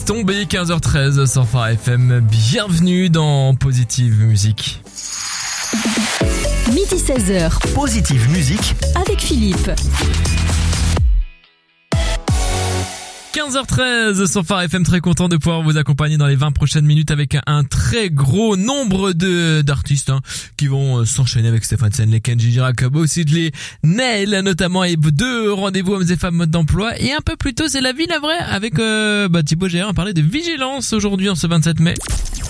Tombé 15h13 sur Phare FM, bienvenue dans Positive Musique. Midi 16h, Positive Musique avec Philippe. 15h13 sur Phare FM, très content de pouvoir vous accompagner dans les 20 prochaines minutes avec un très gros nombre d'artistes qui vont s'enchaîner avec Stéphane Sen, les Kenji Girac, Bob Sidley, Nail notamment, et 2 rendez-vous hommes et femmes mode d'emploi, et un peu plus tôt c'est la vie la vraie avec Thibaut Gérin. On parlait de vigilance aujourd'hui en ce 27 mai.